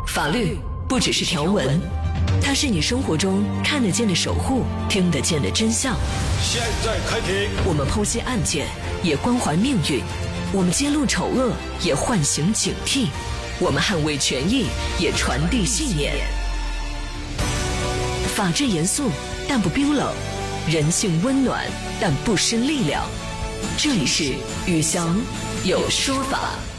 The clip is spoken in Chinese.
法律不只是条文，它是你生活中看得见的守护，听得见的真相。 现在开庭， 我们剖析案件，也关怀命运；我们揭露丑恶，也唤醒警惕；我们捍卫权益，也传递信念。法治严肃，但不冰冷；人性温暖，但不失力量。这里是宇翔有说法。